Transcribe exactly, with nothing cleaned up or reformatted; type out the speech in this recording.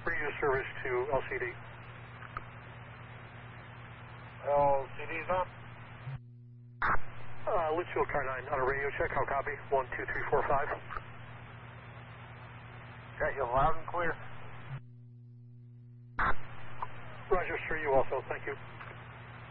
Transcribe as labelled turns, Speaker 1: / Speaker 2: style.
Speaker 1: Radio service to L C D.
Speaker 2: L C D's on.
Speaker 1: Uh, Litchfield Car nine on a radio check. How copy? one two three four five.
Speaker 2: Got you loud and clear.